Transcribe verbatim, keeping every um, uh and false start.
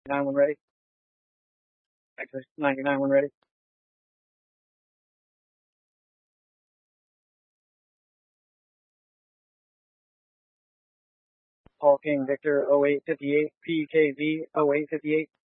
ninety-nine when ready. Actually, ninety-nine when ready. Paul King Victor oh eight fifty-eight P K V oh eight fifty-eight.